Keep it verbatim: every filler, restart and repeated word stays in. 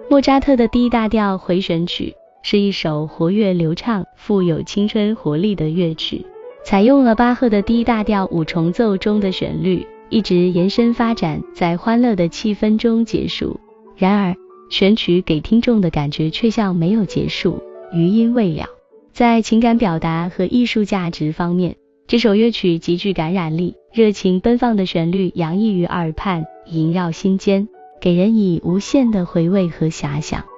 莫扎特的 D 大调回旋曲是一首活跃流畅、富有青春活力的乐曲，采用了巴赫的 D 大调五重奏中的旋律，一直延伸发展，在欢乐的气氛中结束。然而，选曲给听众的感觉却像没有结束，余音未了。在情感表达和艺术价值方面，这首乐曲极具感染力，热情奔放的旋律洋溢于耳畔，萦绕心间，给人以无限的回味和遐想。